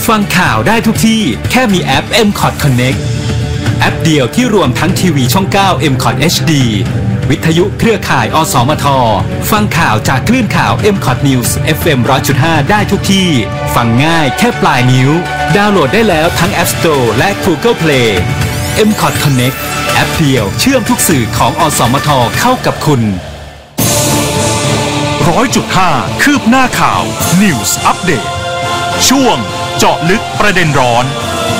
ฟังข่าวได้ทุกที่แค่มีแอป MCOT Connect แอปเดียวที่รวมทั้งทีวีช่อง 9 MCOT HD วิทยุเครือข่ายอสมทฟังข่าวจากคลื่นข่าว MCOT News FM 100.5 ได้ทุกที่ฟังง่ายแค่ปลายนิ้วดาวน์โหลดได้แล้วทั้ง App Store และ Google Play MCOT Connect แอปเดียวเชื่อมทุกสื่อของอสมทเข้ากับคุณ 100.5 คืบหน้าข่าว News Update ช่วงเจาะลึกประเด็นร้อน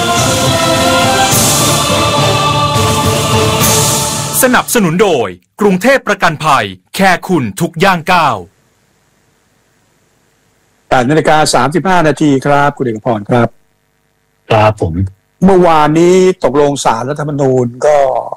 สนับสนุนโดยกรุงเทพประกันภัยแค่คุณทุกย่างก้าว 8:35 นาทีครับคุณเอกพรครับครับผมเมื่อวานนี้ตกลงศาลรัฐธรรมนูญก็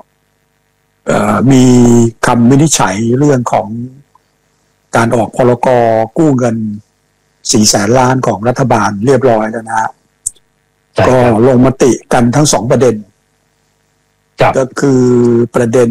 มีคำวินิจฉัยเรื่องของการออกพรก.กู้เงิน 400,000 ล้านของรัฐบาลเรียบร้อยแล้วนะฮะก็ลงมติกันทั้ง2ประเด็นก็คือประเด็น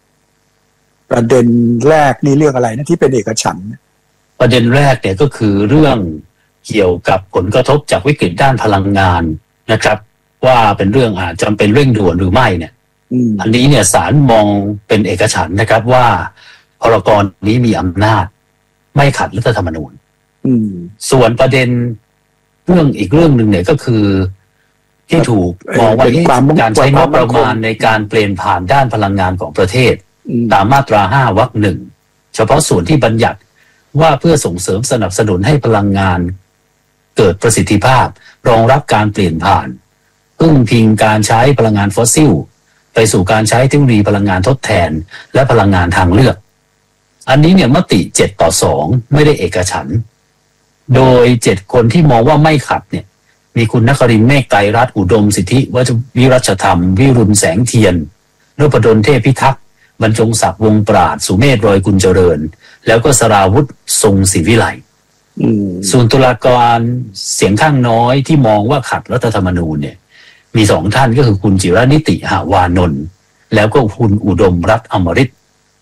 แรกนี่เรื่องอะไรนะที่เป็นเอกฉันท์ประเด็นแรกเนี่ยก็คือเรื่องเกี่ยวกับผลกระทบจากวิกฤตด้านพลังงานนะครับว่าเป็นเรื่องจำเป็นเร่งด่วนหรือไม่เนี่ยอันนี้เนี่ยศาลมองเป็นเอกฉันท์นะครับว่าพรกนี้มีอำนาจไม่ขัดรัฐธรรมนูญส่วนประเด็นอีกเรื่องหนึ่งเนี่ยก็คือที่ถูกมองว่าการใช้งบประมาณในการเปลี่ยนผ่านด้านพลังงานของประเทศตามมาตรา 5 วรรค 1เฉพาะส่วนที่บัญญัติว่าเพื่อส่งเสริมสนับสนุนให้พลังงานเกิดประสิทธิภาพรองรับการเปลี่ยนผ่านพึ่งพิงการใช้พลังงานฟอสซิลไปสู่การใช้เทคโนโลยีพลังงานทดแทนและพลังงานทางเลือกอันนี้เนี่ยมติ7-2ไม่ได้เอกฉันท์โดย7คนที่มองว่าไม่ขัดเนี่ยมีคุณนครินทร์เมฆไตรรัตน์อุดมสิทธิวิรัชธรรมวิรุณแสงเทียนนพดลเทพพิทักษ์บรรจงศักดิ์วงศ์ปราดสุเมธรอยกุลเจริญแล้วก็สราวุธทรงศรีวิไลส่วนตุลาการเสียงข้างน้อยที่มองว่าขัดรัฐธรรมนูญเนี่ยมี2ท่านก็คือคุณจิรนิติหาวานนท์แล้วก็คุณอุดมรัตน์อมฤต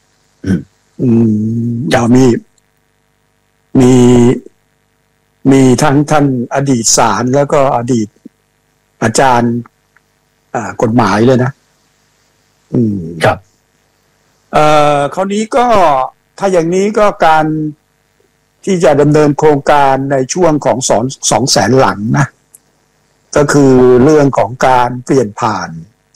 มีทั้งท่านอดีตศาลแล้วก็อดีตอาจารย์กฎหมายเลยนะครับคราวนี้ก็ถ้าอย่างนี้ก็การที่จะดำเนินโครงการในช่วงของ200,000 หลังนะก็คือเรื่องของการเปลี่ยนผ่าน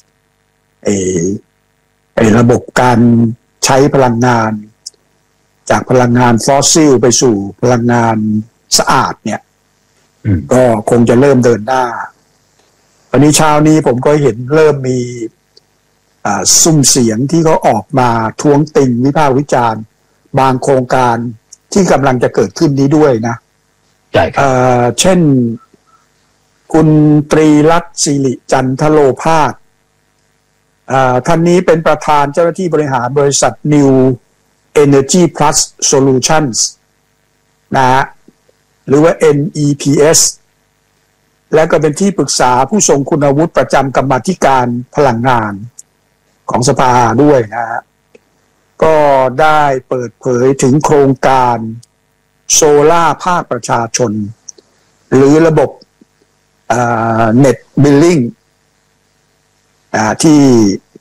ระบบการใช้พลังงานจากพลังงานฟอสซิลไปสู่พลังงานสะอาดเนี่ยก็คงจะเริ่มเดินหน้าวันนี้เช้านี้ผมก็เห็นเริ่มมีซุ้มเสียงที่เขาออกมาท้วงติงวิพากษ์วิจารณ์บางโครงการที่กำลังจะเกิดขึ้นนี้ด้วยนะเช่นคุณตรีรัตน์ศิริจันทโลภาสท่านนี้เป็นประธานเจ้าหน้าที่บริหารบริษัท New Energy Plus Solutions นะฮะหรือว่า NEPS และก็เป็นที่ปรึกษาผู้ทรงคุณวุฒิประจำกรรมาธิการพลังงานของสภาด้วยนะฮะก็ได้เปิดเผยถึงโครงการโซล่าภาคประชาชนหรือระบบNet Billing ที่